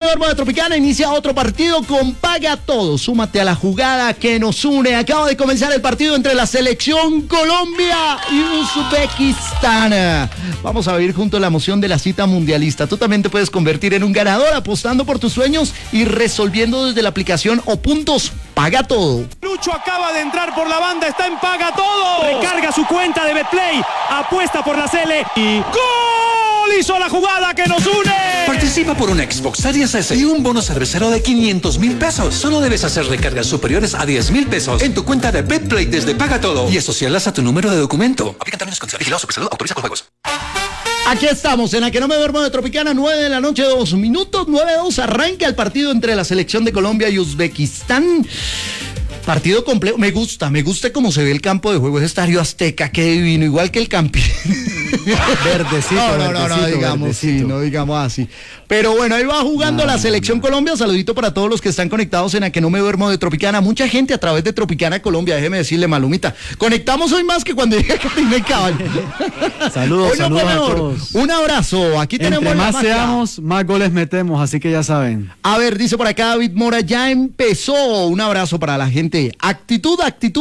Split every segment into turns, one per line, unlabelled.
duermo de Tropicana inicia otro partido con Paga Todo. Súmate a la jugada que nos une. Acaba de comenzar el partido entre la selección Colombia y Uzbekistán. Vamos a vivir juntos la emoción de la cita mundialista. Tú también te puedes convertir en un ganador apostando por tus sueños y resolviendo desde la aplicación o puntos Paga Todo.
Lucho acaba de entrar por la banda, está en Paga Todo. Recarga su cuenta de Betplay, apuesta por la Cele y ¡gol! Hizo la jugada que nos une.
Participa por una Xbox Series S y un bono cervecero de 500,000 pesos. Solo debes hacer recargas superiores a 10,000 pesos en tu cuenta de Betplay desde Paga Todo y asociarlas a tu número de documento. Aplican términos y condiciones. Vigilado Supersalud, autoriza con juegos.
Aquí estamos, en la que no me duermo de Tropicana, 9 de la noche, 2 minutos, 9-2, arranca el partido entre la selección de Colombia y Uzbekistán. Partido complejo, me gusta cómo se ve el campo de juego, ese Estadio Azteca, qué divino, igual que el Campín.
Verdecito,
no digamos así. Pero bueno, ahí va jugando la selección Colombia. Saludito para todos los que están conectados en la que no me duermo de Tropicana. Mucha gente a través de Tropicana Colombia, déjeme decirle, Malumita. Conectamos hoy más que cuando llegué a Catina y Caballo.
Saludos a todos.
Un abrazo, aquí tenemos
Entre
la
más seamos, más goles metemos, así que ya saben.
A ver, dice por acá David Mora, ya empezó. Un abrazo para la gente. Actitud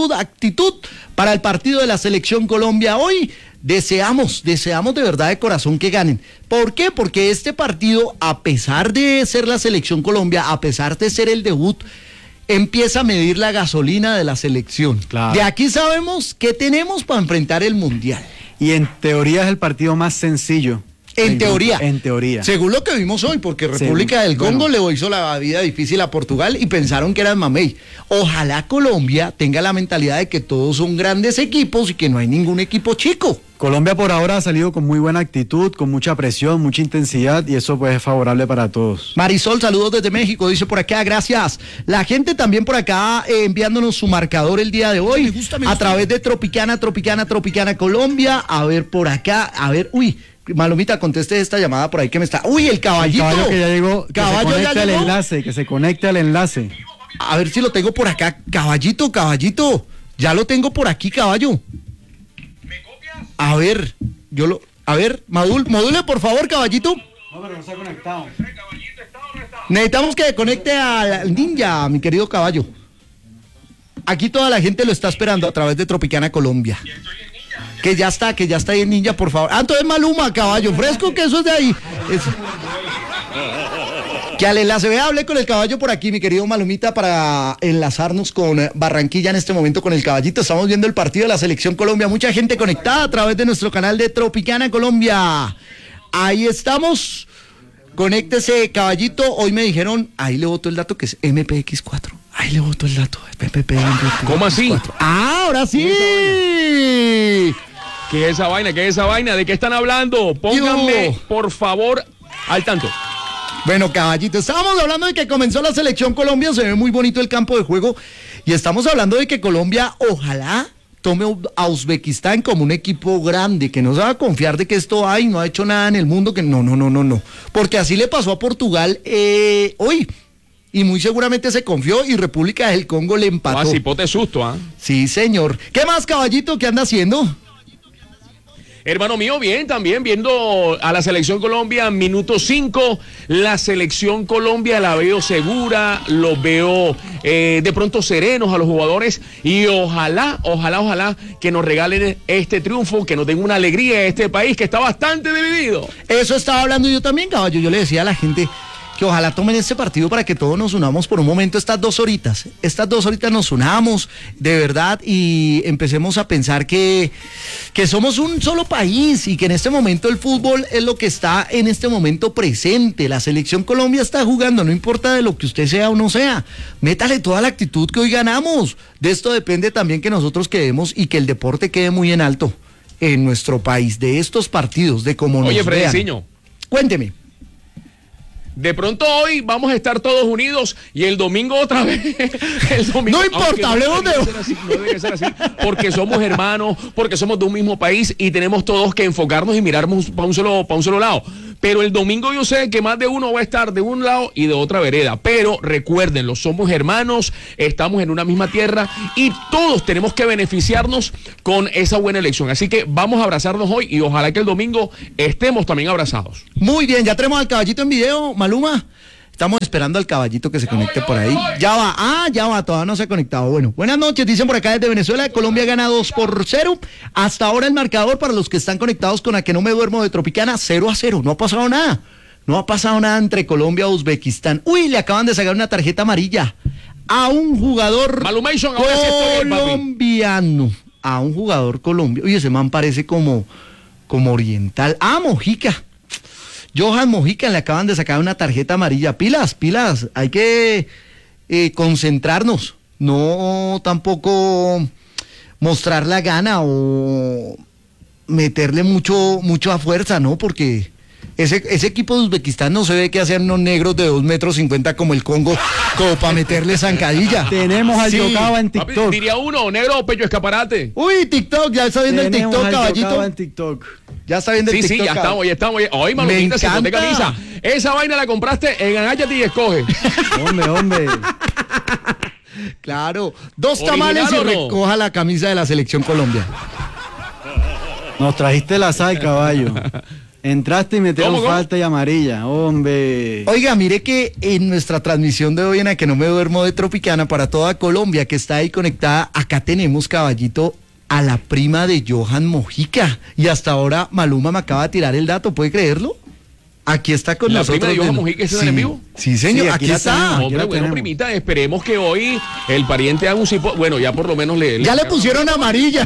para el partido de la selección Colombia hoy. Deseamos de verdad de corazón que ganen. ¿Por qué? Porque este partido, a pesar de ser la selección Colombia, a pesar de ser el debut, empieza a medir la gasolina de la selección.
Claro.
De aquí sabemos qué tenemos para enfrentar el Mundial.
Y en teoría es el partido más sencillo.
En teoría. Según lo que vimos hoy, porque República del Congo le hizo la vida difícil a Portugal y pensaron que eran mamey. Ojalá Colombia tenga la mentalidad de que todos son grandes equipos y que no hay ningún equipo chico.
Colombia por ahora ha salido con muy buena actitud, con mucha presión, mucha intensidad y eso pues es favorable para todos.
Marisol, saludos desde México, dice por acá, gracias. La gente también por acá enviándonos su marcador el día de hoy. Me gusta. A través de Tropicana Colombia. A ver por acá, Malumita, conteste esta llamada por ahí que me está. El caballito.
El caballo que ya llegó, que se conecte al enlace.
A ver si lo tengo por acá. Caballito. Ya lo tengo por aquí, caballo. ¿Me copias? A ver, module por favor, caballito.
No, pero no se ha conectado.
Necesitamos que conecte al ninja, mi querido caballo. Aquí toda la gente lo está esperando a través de Tropicana Colombia. Que ya está ahí el ninja, por favor. Entonces Maluma, caballo, fresco, que eso es de ahí. Que al enlace, hable con el caballo por aquí, mi querido Malumita, para enlazarnos con Barranquilla en este momento con el caballito. Estamos viendo el partido de la selección Colombia. Mucha gente conectada a través de nuestro canal de Tropicana Colombia. Ahí estamos. Conéctese, caballito. Hoy me dijeron, ahí le boto el dato que es MPX4. Ahí le boto el dato.
¿Cómo así?
Ahora sí.
¿Qué es esa vaina? ¿De qué están hablando? Pónganme, por favor, al tanto.
Bueno, caballito, estábamos hablando de que comenzó la selección Colombia, se ve muy bonito el campo de juego, y estamos hablando de que Colombia, ojalá, tome a Uzbekistán como un equipo grande, que no se va a confiar de que esto no ha hecho nada en el mundo, que no, porque así le pasó a Portugal hoy, y muy seguramente se confió, y República del Congo le empató.
Así pote susto, ¿ah?
Sí, señor. ¿Qué más, caballito? ¿Qué anda haciendo?
Hermano mío, bien, también viendo a la selección Colombia, minuto 5, la selección Colombia la veo segura, los veo de pronto serenos a los jugadores y ojalá que nos regalen este triunfo, que nos den una alegría a este país que está bastante dividido.
Eso estaba hablando yo también, caballo, yo le decía a la gente que ojalá tomen este partido para que todos nos unamos por un momento estas 2 horitas nos unamos de verdad y empecemos a pensar que somos un solo país y que en este momento el fútbol es lo que está en este momento presente. La selección Colombia está jugando, no importa de lo que usted sea o no sea, métale toda la actitud que hoy ganamos. De esto depende también que nosotros quedemos y que el deporte quede muy en alto en nuestro país, de estos partidos, de cómo nos vean.
Oye, Frediciño,
cuénteme.
De pronto hoy vamos a estar todos unidos y el domingo otra vez.
No importa, hablemos de...
No debe ser así, porque somos hermanos, porque somos de un mismo país y tenemos todos que enfocarnos y mirarnos para un solo lado. Pero el domingo yo sé que más de uno va a estar de un lado y de otra vereda. Pero recuérdenlo, somos hermanos, estamos en una misma tierra y todos tenemos que beneficiarnos con esa buena elección. Así que vamos a abrazarnos hoy y ojalá que el domingo estemos también abrazados.
Muy bien, ya tenemos al caballito en video, Maluma. Estamos esperando al caballito que se conecte por ahí. Ya va, todavía no se ha conectado. Bueno, buenas noches, dicen por acá desde Venezuela. Colombia gana 2-0. Hasta ahora el marcador para los que están conectados con A Que No Me Duermo de Tropicana, 0-0. No ha pasado nada. No ha pasado nada entre Colombia y Uzbekistán. Uy, le acaban de sacar una tarjeta amarilla a un jugador
Malumation, ahora sí estoy bien, papi.
colombiano. A un jugador colombiano. Uy, ese man parece como oriental. Mojica. Johan Mojica le acaban de sacar una tarjeta amarilla. Pilas, hay que concentrarnos, no tampoco mostrar la gana o meterle mucha fuerza, ¿no? Porque ese equipo de Uzbekistán no se ve que hacen unos negros de 2,50 metros como el Congo, como para meterle zancadilla.
Tenemos al
Sí.
Yocaba en
Papi,
TikTok.
diría uno, negro o pecho escaparate.
Uy, TikTok, ya está viendo el
Tenemos
TikTok,
al
caballito.
Yocaba en TikTok.
Ya está viendo el
Sí,
TikTok.
ya estamos. Hoy,
Me
Malumita, se ponte
encanta.
camisa. Esa vaina la compraste en Agáchate y Escoge.
Hombre.
Claro, 2
¿Original
tamales y
o no?
recoja la camisa de la Selección Colombia.
Nos trajiste la sal, caballo. Entraste y metieron
¿Cómo?
falta y amarilla. Hombre.
Oiga, mire que en nuestra transmisión de hoy en A Que No Me Duermo de Tropicana para toda Colombia que está ahí conectada, acá tenemos, caballito, a la prima de Johan Mojica. Y hasta ahora Maluma me acaba de tirar el dato, ¿puede creerlo? Aquí está con
¿La
nosotros.
prima de Johan Mojica está en vivo?
Sí, señor,
Sí,
aquí
aquí la
está.
tenemos.
Hombre,
la
bueno,
tenemos.
primita, esperemos que hoy el pariente haga un cipo. Bueno, ya por lo menos
Ya le pusieron amarilla.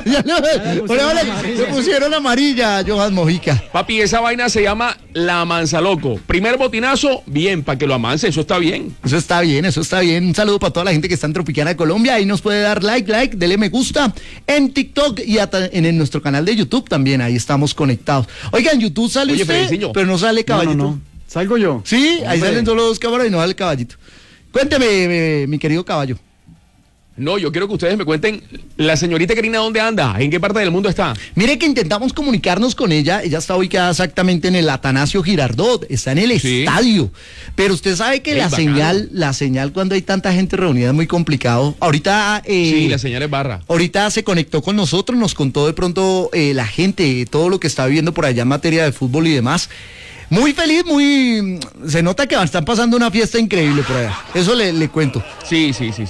Le pusieron amarilla a Johan Mojica.
Papi, esa vaina se llama la Manzaloco. Primer botinazo, bien, para que lo amance, eso está bien.
Eso está bien, eso está bien. Un saludo para toda la gente que está en Tropicana de Colombia. Ahí nos puede dar like, dele me gusta en TikTok y en nuestro canal de YouTube también. Ahí estamos conectados. Oiga, en YouTube sale
Oye,
usted,
Felicillo.
pero no sale caballito.
No. ¿Salgo yo?
Sí, ahí
Hombre.
salen solo 2 cámaras y no sale el caballito. Cuénteme, mi querido caballo.
No, yo quiero que ustedes me cuenten, la señorita Karina, ¿dónde anda? ¿En qué parte del mundo está?
Mire que intentamos comunicarnos con ella. Ella está ubicada exactamente en el Atanasio Girardot. Está en el
Sí.
estadio. Pero usted sabe que
Ey,
la
bacano.
señal cuando hay tanta gente reunida es muy complicado. Ahorita...
Sí, la señal es barra.
Ahorita se conectó con nosotros, nos contó de pronto la gente, todo lo que está viviendo por allá en materia de fútbol y demás. Muy feliz, se nota que están pasando una fiesta increíble por allá. Eso le cuento.
Sí.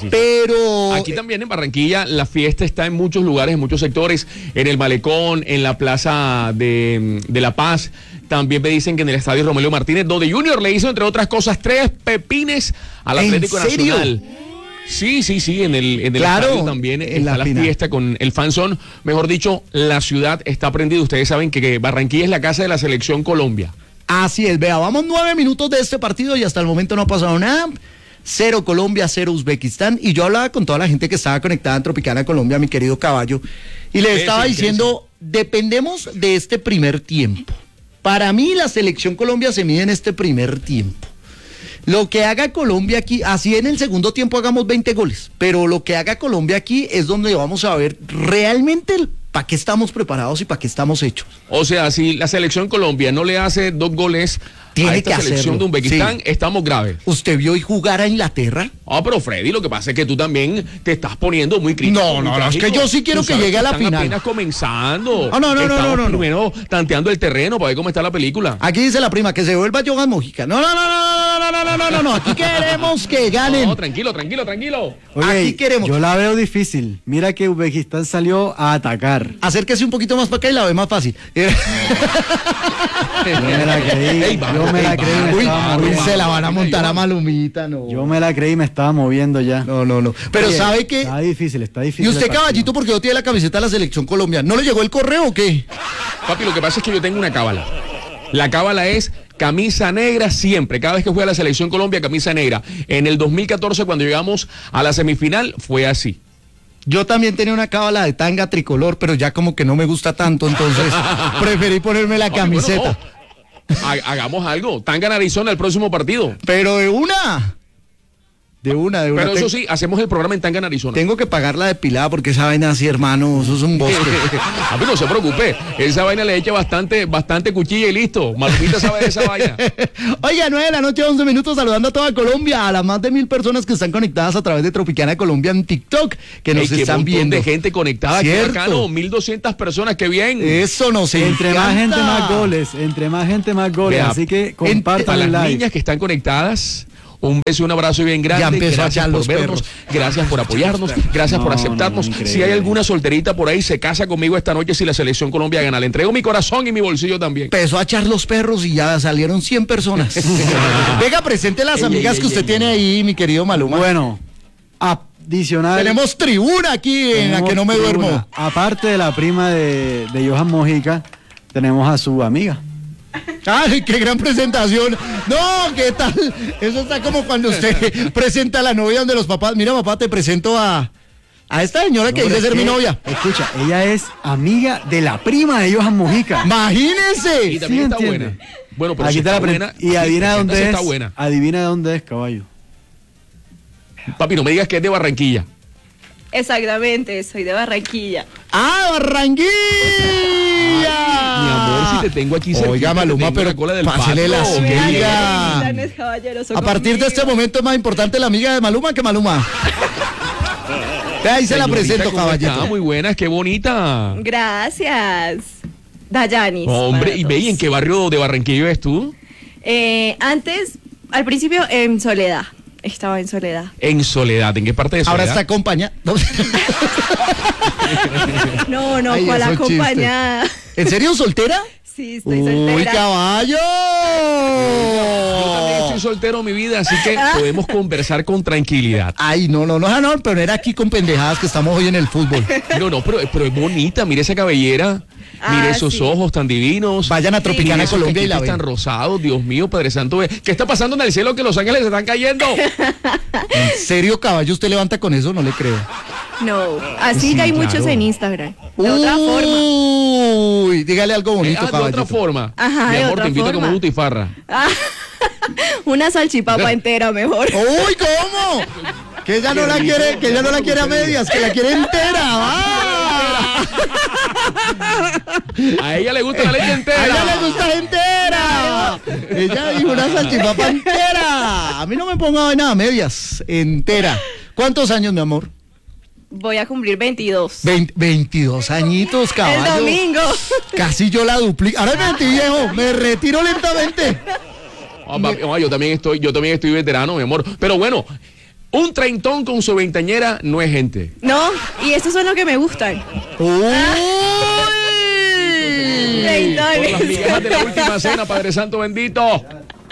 Pero...
Aquí también en Barranquilla la fiesta está en muchos lugares, en muchos sectores, en el Malecón, en la Plaza de La Paz. También me dicen que en el Estadio Romelio Martínez, donde Junior le hizo, entre otras cosas, 3 pepines al
¿En
Atlético
serio?
Nacional. Sí, en el
Claro,
estadio también
en
está
la
la
final.
fiesta con el fanzón. Mejor dicho, la ciudad está prendida. Ustedes saben que Barranquilla es la casa de la Selección Colombia.
Así es, vea, vamos 9 minutos de este partido y hasta el momento no ha pasado nada. 0 Colombia, 0 Uzbekistán. Y yo hablaba con toda la gente que estaba conectada en Tropicana Colombia, mi querido caballo, y le estaba diciendo, dependemos de este primer tiempo. Para mí la Selección Colombia se mide en este primer tiempo. Lo que haga Colombia aquí, así en el segundo tiempo hagamos 20 goles, pero lo que haga Colombia aquí es donde vamos a ver realmente para qué estamos preparados y para qué estamos hechos.
O sea, si la Selección Colombia no le hace 2 goles
Tiene
a esta
que hacerlo,
selección de Uzbekistán,
sí.
estamos graves.
¿Usted vio y jugar a Inglaterra?
Pero Freddy, lo que pasa es que tú también te estás poniendo muy crítico.
No,
muy
no, es
trágico.
que yo sí quiero
Tú
que
sabes
llegue a la
están
final.
apenas comenzando.
No.
Estamos primero tanteando el terreno para ver cómo está la película.
Aquí dice la prima que se vuelva Johan Mojica. No. Aquí queremos que ganen.
No, tranquilo.
Oye,
Aquí queremos.
yo la veo difícil. Mira que Uzbekistán salió a atacar.
Acérquese un poquito más para acá y la ve más fácil.
Yo me la creí.
Ey,
Yo me la creí. Me
Uy,
estaba
uy,
moviendo.
se la van a montar a Malumita, no.
Yo me la creí y me estaba moviendo ya.
No. Pero
Oye,
¿sabe qué?
Está difícil.
¿Y usted,
el partido.
caballito, por qué no tiene la camiseta de la Selección Colombia? ¿No le llegó el correo o qué?
Papi, lo que pasa es que yo tengo una cábala. La cábala es camisa negra siempre. Cada vez que juega la Selección Colombia, camisa negra. En el 2014, cuando llegamos a la semifinal, fue así.
Yo también tenía una cábala de tanga tricolor, pero ya como que no me gusta tanto, entonces preferí ponerme la
Papi,
camiseta.
bueno, no. Hagamos algo. Tanga en Arizona el próximo partido.
Pero de una.
Pero eso sí, hacemos el programa en Tanga en Arizona.
Tengo que pagar la depilada porque esa vaina así, hermano, eso es un bosque.
Papi, no se preocupe. Esa vaina le echa bastante cuchilla y listo. Malumita sabe de esa vaina.
Oiga, 9 de la noche, 11 minutos, saludando a toda Colombia, a las más de 1,000 personas que están conectadas a través de Tropicana Colombia en TikTok, que nos
Ey, qué
están
montón
viendo.
de gente conectada.
Cierto.
Qué bacano, 1,200 personas, qué bien.
Eso nos
Entre
encanta.
más gente, más goles. Entre más gente, más goles.
Vea,
Así que
Para
compartan
las
el like.
niñas que están conectadas, Un beso y un abrazo bien grande.
Ya empezó a
gracias
echar
por
los
vernos,
perros.
gracias por apoyarnos, gracias por
No,
aceptarnos.
no, increíble.
Si hay alguna solterita por ahí, se casa conmigo esta noche si la selección Colombia gana. Le entrego mi corazón y mi bolsillo también.
Empezó a echar los perros y ya salieron 100 personas. Venga, presente las
Ey,
amigas
ey,
que
ey,
usted
ey,
tiene ahí, mi querido Maluma.
Bueno, adicional.
Tenemos tribuna aquí en la
tenemos
que no me
tribuna.
duermo.
Aparte de la prima de Johan Mojica, tenemos a su amiga.
¡Ay, qué gran presentación! No, ¿qué tal? Eso está como cuando usted presenta a la novia donde los papás. Mira, papá, te presento a esta señora que dice ser mi novia.
Escucha, ella es amiga de la prima de Johan Mojica.
Y
¡Imagínense!
también está
entiende.
buena. Bueno, pero
Aquí
si
te
está
la
buena.
y adivina
si
dónde es.
está buena.
Adivina de dónde es, caballo.
Papi, no me digas que es de Barranquilla.
Exactamente, soy de Barranquilla.
¡Ah, Barranquilla!
Mi amor, si te tengo aquí cerquita,
Oiga,
te
Maluma,
tengo en la
pero
cola del
pásele la
pasto.
Mira,
amiga.
tan es caballeroso
A partir de
conmigo.
este momento es más importante la amiga de Maluma que Maluma. Ahí se la
Señorita,
presento,
¿cómo está?
caballito.
Muy buena, qué bonita.
Gracias. Dayanis.
Hombre,
para
y ve, ¿y en
todos.
qué barrio de Barranquilla ves tú?
Antes, al principio, en Soledad. Estaba en Soledad.
En Soledad. ¿En qué parte de Soledad?
Ahora está acompañada.
No,
Ay,
¿cuál
esos chistes.
acompañada?
¿En serio soltera?
Sí, estoy
¡Uy,
soltera.
caballo!
Yo también estoy soltero, mi vida, así que podemos conversar con tranquilidad.
Ay, no, pero era aquí con pendejadas que estamos hoy en el fútbol.
No, pero es bonita, mire esa cabellera, mire esos
sí.
ojos tan divinos.
Vayan a
Sí.
Tropicana,
Mire esos
Colombia y la
cachetes
ven.
tan rosados, Dios mío, Padre Santo. ¿Qué está pasando en el cielo que los ángeles se están cayendo?
¿En serio, caballo, usted levanta con eso? No le creo.
No, así
Sí,
que hay
claro.
muchos en Instagram. De otra forma.
Uy, dígale algo bonito,
De
caballito.
otra forma.
Ajá,
Mi
de
amor,
otra
te invito
forma.
como butifarra.
Una salchipapa entera mejor.
¡Uy, cómo! Que ella no la quiere, que ella no la quiere a medias, que la quiere entera. ¡Ah!
A ella le gusta la leche entera.
A ella le gusta entera. Ella dijo una salchipapa entera. A mí no me ponga nada a medias, entera. ¿Cuántos años, mi amor?
Voy a cumplir 22.
22 añitos, caballo.
El domingo.
Casi yo la duplico. Ahora me metí viejo, me retiro lentamente.
Yo también estoy veterano, mi amor. Pero bueno, un treintón con su veinteañera no es gente.
No, y esos son los que me gustan.
¡Uy!
Por las migajas de la última cena, Padre Santo bendito.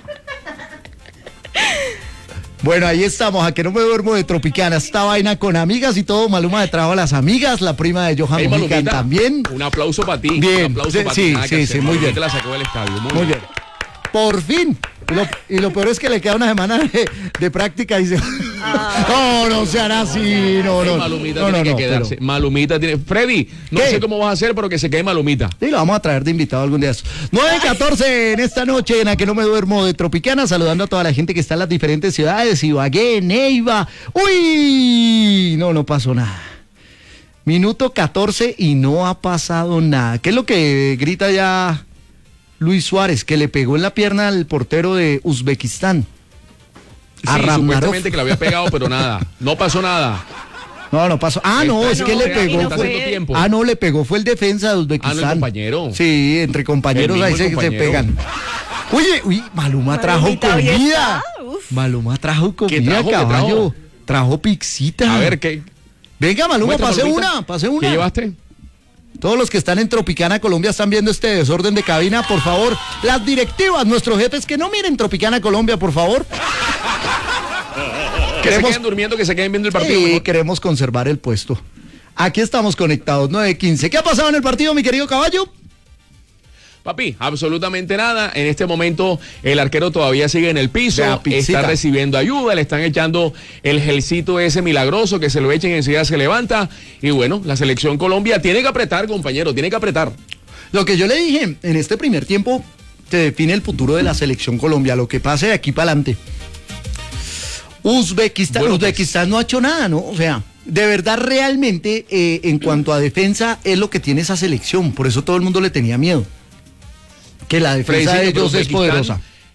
Bueno, ahí estamos, a que no me duermo de Tropicana. Esta vaina con amigas y todo. Maluma de trabajo a las amigas, la prima de Johan
Ey,
Mojica
Malumita,
también.
Un aplauso para ti.
Bien,
Un aplauso
sí,
para
sí,
ti. Nada que
sí,
hacer.
sí, muy bien.
Malumita la sacó del estadio.
Muy bien. Por fin. Y lo peor es que le queda una semana de práctica y se... No sean así. No.
Malumita tiene que quedarse.
pero-
Malumita tiene. Freddy, no
¿Qué?
sé cómo vas a hacer, pero que se quede Malumita.
Sí, lo vamos a traer de invitado algún día. 9:14 en esta noche en la que no me duermo de Tropicana, saludando a toda la gente que está en las diferentes ciudades, Ibagué, Neiva. ¡Uy! No pasó nada. Minuto 14 y no ha pasado nada. ¿Qué es lo que grita ya Luis Suárez, que le pegó en la pierna al portero de Uzbekistán? A
Sí,
Ramarov.
supuestamente que le había pegado, pero nada. No pasó nada.
No pasó. No, es que le
Está
pegó.
haciendo
fue-
tiempo.
No, le pegó, fue el defensa de Uzbekistán.
el compañero.
Sí, entre compañeros
El
ahí
mismo
se
compañero.
pegan. Oye, Maluma trajo
Malumita, hoy
comida.
está, uf.
Maluma trajo comida,
trajo? ¿Qué
caballo. Trajo pixita.
A ver, ¿qué?
Venga, Maluma,
Muestra,
pase
Malumita.
pase una.
¿Qué llevaste?
Todos los que están en Tropicana, Colombia, están viendo este desorden de cabina, por favor. Las directivas, nuestros jefes, que no miren Tropicana, Colombia, por favor.
Que
Queremos-
se queden durmiendo, que se queden viendo el partido.
Sí,
mejor.
queremos conservar el puesto. Aquí estamos conectados, 9:15. ¿Qué ha pasado en el partido, mi querido caballo?
Papi, absolutamente nada. En este momento el arquero todavía sigue en el piso,
Vea, pixita.
está recibiendo ayuda, le están echando el gelcito ese milagroso que se lo echen y enseguida se levanta. Y bueno, la selección Colombia tiene que apretar, compañero, tiene que apretar.
Lo que yo le dije, en este primer tiempo se define el futuro de la selección Colombia, lo que pase de aquí para adelante. Uzbekistán no ha hecho nada, ¿no? O sea, de verdad realmente en cuanto a defensa es lo que tiene esa selección, por eso todo el mundo le tenía miedo. Que la defensa de
Fredicito,
ellos
pero
es poderosa.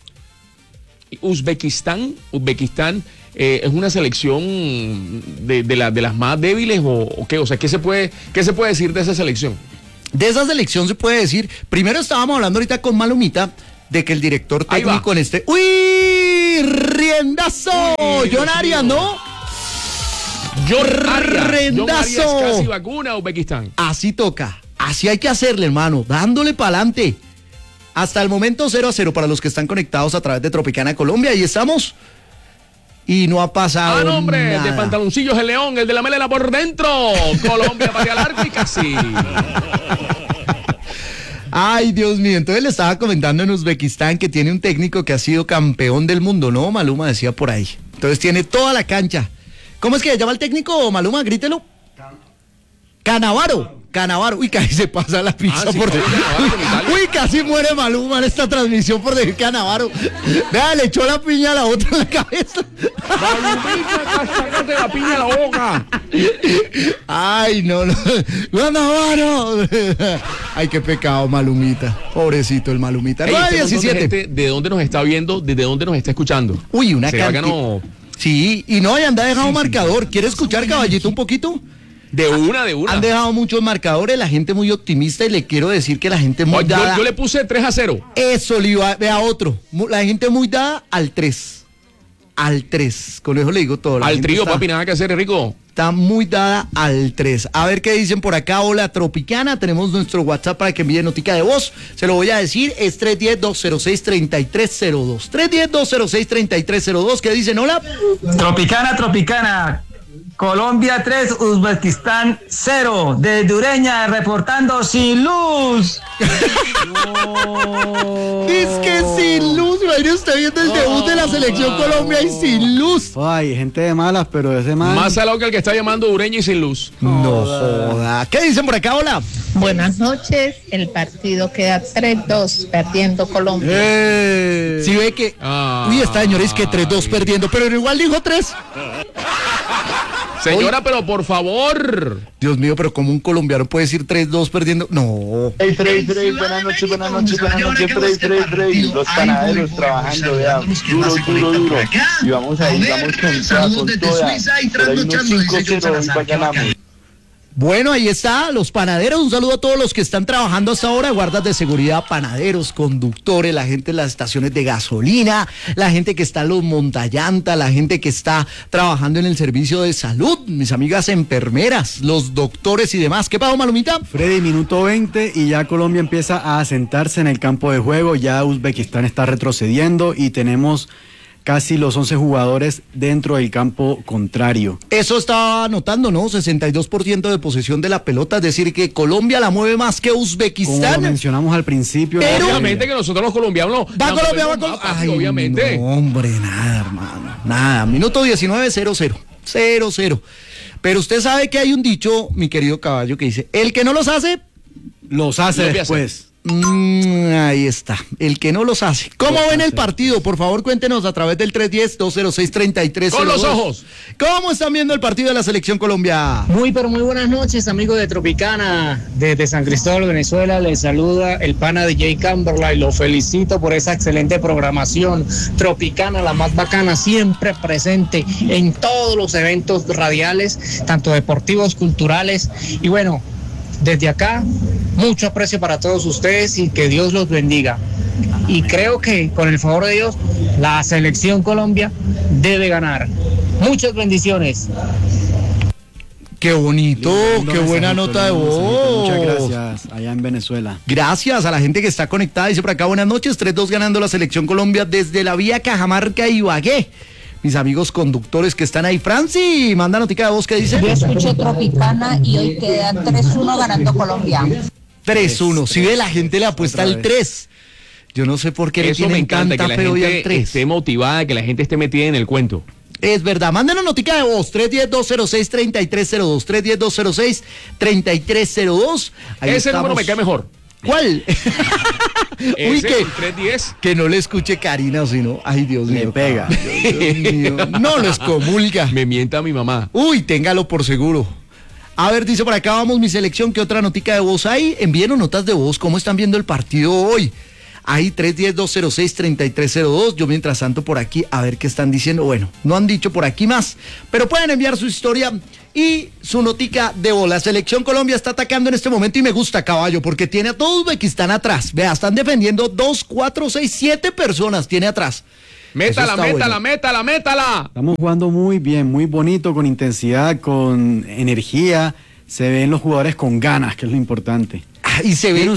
Uzbekistán es una selección de las más débiles o qué, o sea, ¿qué se puede decir de esa selección?
De esa selección se puede decir, primero estábamos hablando ahorita con Malumita de que el director
Ahí va.
técnico en este... ¡Uy! ¡Uy, riendazo! John Arias, ¿no?
John Arias
Rendazo.
casi vacuna a Uzbekistán.
Así toca, así hay que hacerle, hermano, dándole para adelante. Hasta el momento 0-0 para los que están conectados a través de Tropicana Colombia. Ahí estamos. Y no ha pasado
Ah, no, hombre,
nada.
de pantaloncillos el león, el de la melena por dentro. Colombia patea al arco y casi.
Ay, Dios mío, entonces le estaba comentando en Uzbekistán que tiene un técnico que ha sido campeón del mundo, ¿no? Maluma decía por ahí. Entonces tiene toda la cancha. ¿Cómo es que se llama el técnico, Maluma? Grítelo. Canavaro. Uy, casi se pasa la pizza
Sí,
por
Canavaro con Italia.
Uy, casi muere Maluma en esta transmisión por decir Canavaro. Vea, le echó la piña a la otra en la cabeza.
Malumita, sacate la piña a la boca.
Ay, no. Canavaro. Ay, qué pecado, Malumita. Pobrecito el Malumita.
Ey, este montón de
9:17.
gente, ¿de dónde nos está viendo? ¿Desde dónde nos está escuchando?
Uy, una
¿Será que
cantidad.
no?
Sí, y no, y anda dejado marcador. ¿Quiere escuchar, caballito, un poquito?
De una.
Han dejado muchos marcadores, la gente muy optimista y le quiero decir que la gente muy dada.
Yo le puse 3-0.
Eso, le iba, vea otro. La gente muy dada al 3. Al 3. Con eso le digo todo. La
Al
gente
trío,
está,
papi, nada que hacer, Rico.
Está muy dada al 3. A ver qué dicen por acá. Hola, Tropicana. Tenemos nuestro WhatsApp para que envíen notica de voz. Se lo voy a decir. Es 310-206-3302. 310-206-3302. ¿Qué dicen? Hola.
Tropicana. Colombia 3, Uzbekistán 0. Desde Ureña, reportando sin luz.
Es que sin luz. Imagínese usted viendo el debut de la selección Colombia y sin luz.
Ay, gente de malas, pero ese man...
Más salado que el que está llamando Ureña y sin luz.
No joda. ¿Qué dicen por acá? Hola.
Buenas noches, el partido queda 3-2, perdiendo Colombia.
Si ve que... Uy, esta señora es que 3-2 perdiendo, pero igual dijo 3.
Señora, pero por favor.
Dios mío, pero como un colombiano puede decir 3-2 perdiendo. No.
Hey, Freddy, buenas noches, Freddy. Los panaderos trabajando, vea, duro. Y vamos con toda. Por ahí unos 5-0, hoy ganamos.
Bueno, ahí está, los panaderos. Un saludo a todos los que están trabajando hasta ahora, guardas de seguridad, panaderos, conductores, la gente en las estaciones de gasolina, la gente que está en los montallantas, la gente que está trabajando en el servicio de salud, mis amigas enfermeras, los doctores y demás. ¿Qué pasó, Malumita?
Freddy, minuto 20 y ya Colombia empieza a asentarse en el campo de juego. Ya Uzbekistán está retrocediendo y tenemos casi los 11 jugadores dentro del campo contrario.
Eso estaba anotando, ¿no? 62% de posesión de la pelota, es decir, que Colombia la mueve más que
Como
Uzbekistán.
lo mencionamos al principio.
Pero-
Obviamente que nosotros los colombianos.
Va Colombia. Ay,
obviamente.
no, hombre, nada, hermano. Nada. Minuto 19, 0-0. 0-0. Pero usted sabe que hay un dicho, mi querido caballo, que dice: el que no los hace,
Los hace
Lo que
después.
ahí está. El que no los hace. ¿Cómo ven el partido? Por favor, cuéntenos a través del 310-206-3302.
Con los ojos.
¿Cómo están viendo el partido de la Selección Colombia?
Muy buenas noches, amigos de Tropicana. Desde San Cristóbal, Venezuela, les saluda el pana de Jay Camberley. Lo felicito por esa excelente programación. Tropicana, la más bacana, siempre presente en todos los eventos radiales, tanto deportivos, culturales. Y bueno, desde acá, mucho aprecio para todos ustedes y que Dios los bendiga. Y creo que, con el favor de Dios, la Selección Colombia debe ganar. Muchas bendiciones.
Qué bonito,
Lindo
qué buena
mensajito,
nota de
lindo mensajito.
voz.
Muchas gracias, allá en Venezuela.
Gracias a la gente que está conectada. Dice por acá, buenas noches, 3-2 ganando la Selección Colombia desde la vía Cajamarca y Ibagué. Mis amigos conductores que están ahí. Franci, manda notica de voz, ¿qué dice?
Yo escucho Tropicana y hoy queda 3-1 ganando Colombia.
3-1. Si ve, la gente le apuesta al 3. Yo no sé por qué le
Eso me
tienen
encanta,
tanta
que la
fe hoy al
gente
3.
esté motivada, que la gente esté metida en el cuento.
Es verdad, mándenos notica de voz, 310-206-3302, 310-206-3302. Ahí
Ese número
estamos.
me cae mejor.
¿Cuál? Uy,
Ese, el 310.
que no le escuche Karina, o si no, ay Dios mío.
Le pega.
Dios mío, no lo excomulga.
Me mienta mi mamá.
Uy, téngalo por seguro. A ver, dice por acá, vamos mi selección, ¿qué otra notica de voz hay? Envíenos notas de voz, ¿cómo están viendo el partido hoy? Ahí 310-206-3302, yo mientras tanto por aquí, a ver qué están diciendo. Bueno, no han dicho por aquí más, pero pueden enviar su historia y su notica de voz. La Selección Colombia está atacando en este momento y me gusta, caballo, porque tiene a todo Uzbekistán atrás. Vea, están defendiendo 2, 4, 6, 7 personas tiene atrás.
Métala.
Estamos jugando muy bien, muy bonito, con intensidad, con energía. Se ven los jugadores con ganas, que es lo importante.
Y se ve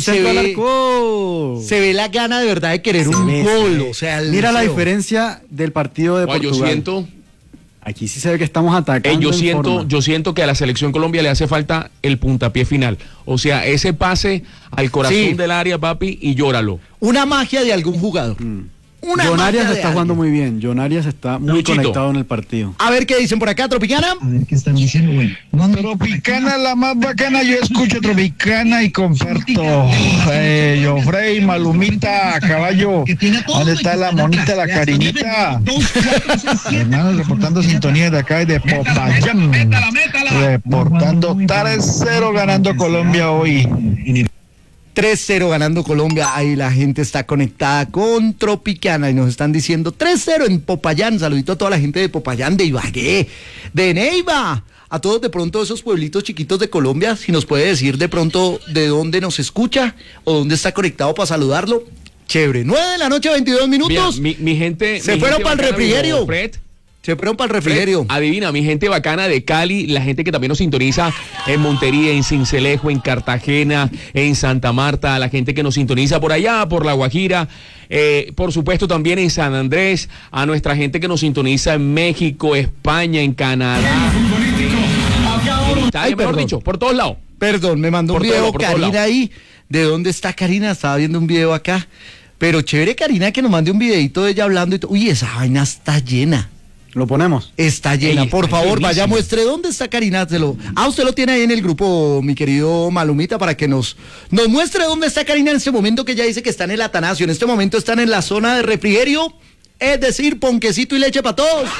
la gana de verdad de querer un gol. O sea,
mira la diferencia del partido de Portugal. Aquí sí se ve que estamos atacando.
Yo siento que a la selección Colombia le hace falta el puntapié final. O sea, ese pase al corazón del área, papi, y llóralo.
Una magia de algún jugador.
John Arias está jugando muy bien. John Arias está muy conectado en el partido.
A ver qué dicen por acá, Tropicana.
A ver qué están diciendo, güey. Tropicana, la más bacana. Yo escucho Tropicana y comparto. Jofrey, Malumita, caballo. ¿Dónde está la monita, la Carinita? Hermanos, reportando sintonía de acá y de Popayán. Reportando 3-0 ganando Colombia hoy.
3-0 ganando Colombia, ahí la gente está conectada con Tropicana y nos están diciendo 3-0 en Popayán. Saludito a toda la gente de Popayán, de Ibagué, de Neiva, a todos de pronto esos pueblitos chiquitos de Colombia. Si nos puede decir de pronto de dónde nos escucha o dónde está conectado para saludarlo. Chévere, 9 de la noche, 22 minutos.
Mira, mi gente
se fueron para el refrigerio. Se fueron para el refrigerio.
Adivina, mi gente bacana de Cali, la gente que también nos sintoniza en Montería, en Sincelejo, en Cartagena, en Santa Marta, la gente que nos sintoniza por allá, por La Guajira, por supuesto también en San Andrés, a nuestra gente que nos sintoniza en México, España, en Canadá, en Italia, mejor dicho, por todos lados.
Perdón, me mandó un video Karina ahí. ¿De dónde está Karina? Estaba viendo un video acá. Pero chévere, Karina, que nos mande un videito de ella hablando y todo. Uy, esa vaina está llena.
¿Lo ponemos?
Está llena, por favor, vaya, muestre dónde está Karina. Usted lo tiene ahí en el grupo, mi querido Malumita, para que nos muestre dónde está Karina en este momento, que ella dice que está en el Atanasio. En este momento están en la zona de refrigerio, es decir, ponquecito y leche para todos.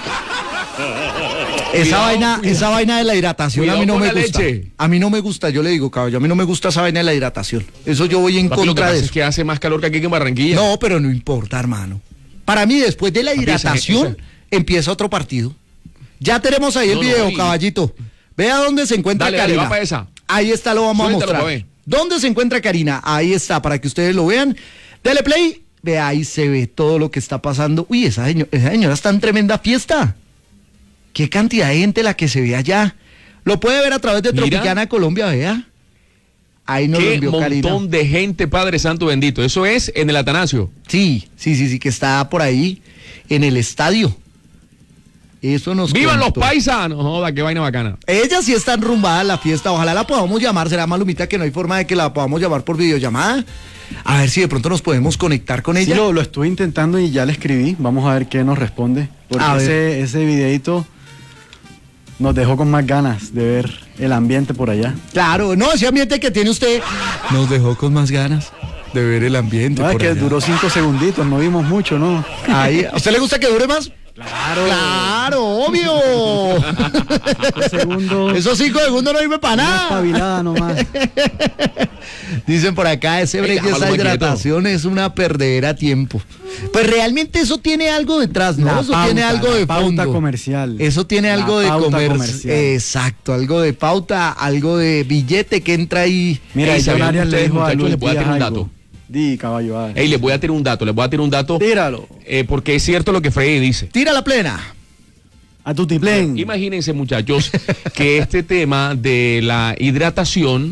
Esa vaina de la hidratación a mí no me gusta. A mí no me gusta, yo le digo, caballo, a mí no me gusta esa vaina de la hidratación. Eso yo voy en contra de eso.
Es que hace más calor que aquí en Barranquilla.
No, pero no importa, hermano. Para mí, después de la hidratación, empieza otro partido. Ya tenemos ahí el video, caballito. Vea dónde se encuentra Karina.
Va para esa.
Ahí está, lo vamos a mostrar. ¿Dónde se encuentra Karina? Ahí está, para que ustedes lo vean. Dele play. Vea, ahí se ve todo lo que está pasando. Uy, esa señora está en tremenda fiesta. Qué cantidad de gente la que se ve allá. Lo puede ver a través de Tropicana Colombia, vea. Ahí nos lo envió Karina.
Qué montón de gente, Padre Santo bendito. Eso es en el Atanasio.
Sí, que está por ahí en el estadio. Eso nos
¡Vivan
contó.
los paisanos! Joda, qué vaina bacana.
Ella sí está enrumbada en la fiesta. Ojalá la podamos llamar. Será Malumita que no hay forma de que la podamos llamar por videollamada. A ver si de pronto nos podemos conectar con ella.
Sí, lo estuve intentando y ya le escribí. Vamos a ver qué nos responde. Porque ese videito nos dejó con más ganas de ver el ambiente por allá.
Claro, no, ese ambiente que tiene usted nos dejó con más ganas de ver el ambiente.
No, es que duró 5 segunditos, no vimos mucho, ¿no?
Ahí, ¿a usted le gusta que dure más?
Claro,
obvio. Esos 5 segundos no sirven para nada.
Espabilada nomás.
Dicen por acá, ese break de esa hidratación es una perdedera a tiempo. Pues realmente eso tiene algo detrás, ¿no? Eso tiene algo de fondo.
Pauta comercial.
Eso tiene algo de comercial. Exacto, algo de pauta, algo de billete que entra ahí.
Mira, ahí John Arias le dijo a Luis
les voy a tirar un dato.
Di, caballo.
Les voy a tirar un dato.
Tíralo.
Porque es cierto lo que Freddy dice.
Tira la plena.
A tutiplén.
Imagínense, muchachos, que este tema de la hidratación,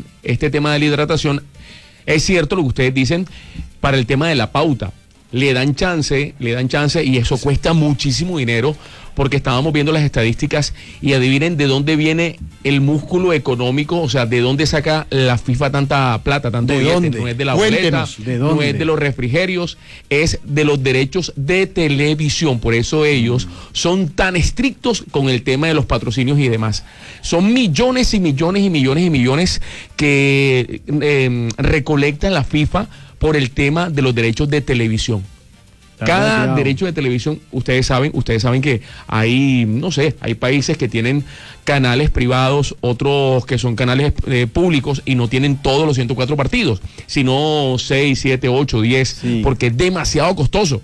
es cierto lo que ustedes dicen para el tema de la pauta. Le dan chance y eso cuesta muchísimo dinero, porque estábamos viendo las estadísticas y adivinen de dónde viene el músculo económico, o sea, de dónde saca la FIFA tanta plata, tanto billete. No es de la boleta, no es de los refrigerios, es de los derechos de televisión. Por eso ellos son tan estrictos con el tema de los patrocinios y demás. Son millones y millones y millones y millones que recolecta la FIFA por el tema de los derechos de televisión. Cada derecho de televisión, ustedes saben que hay, no sé, hay países que tienen canales privados, otros que son canales públicos y no tienen todos los 104 partidos, sino 6, 7, 8, 10, porque es demasiado costoso.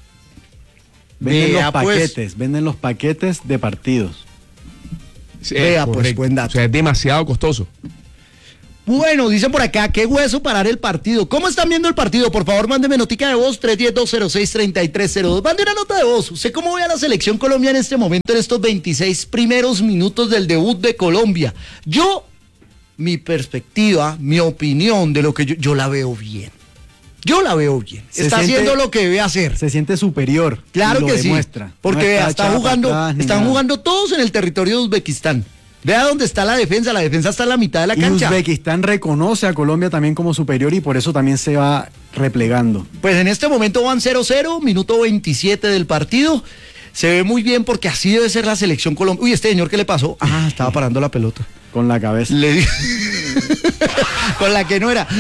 Venden los paquetes de partidos.
Vea, pues, buen dato.
O sea, es demasiado costoso.
Bueno, dicen por acá, qué hueso parar el partido. ¿Cómo están viendo el partido? Por favor, mándeme notica de voz, 310-206-3302. Mande una nota de voz. ¿Usted cómo ve a la selección Colombia en este momento, en estos 26 primeros minutos del debut de Colombia? Mi perspectiva, mi opinión de lo que yo la veo bien. Yo la veo bien. Está haciendo lo que debe hacer.
Se siente superior.
Claro que
demuestra.
Sí. Porque vea, están jugando todos en el territorio de Uzbekistán. Vea dónde está la defensa está en la mitad de la cancha.
Y Uzbekistán reconoce a Colombia también como superior y por eso también se va replegando.
Pues en este momento van 0-0, minuto 27 del partido. Se ve muy bien porque así debe ser la selección Colombia. Uy, este señor, ¿qué le pasó? Estaba parando la pelota.
Con la cabeza.
Le di... Con la que no era.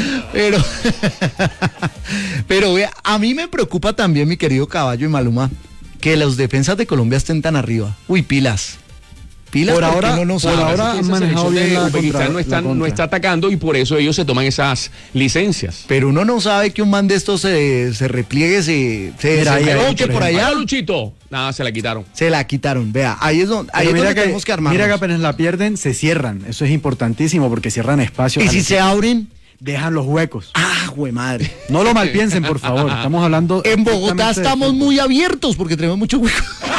Pero vea, a mí me preocupa también, mi querido Caballo y Maluma, que los defensas de Colombia estén tan arriba. Uy, pilas.
Por ahora han manejado bien la
Uzbekistán no está atacando y por eso ellos se toman esas licencias.
Pero uno no sabe que un man de estos se repliegue, se desembroche por allá.
Luchito. Nada, se la quitaron.
Se la quitaron, vea, ahí es donde tenemos que armarnos.
Mira que apenas la pierden, se cierran. Eso es importantísimo porque cierran espacio.
¿Y si se abren?
Dejan los huecos.
Jue madre.
No lo malpiensen, por favor. Estamos hablando.
En Bogotá estamos muy abiertos porque tenemos mucho hueco.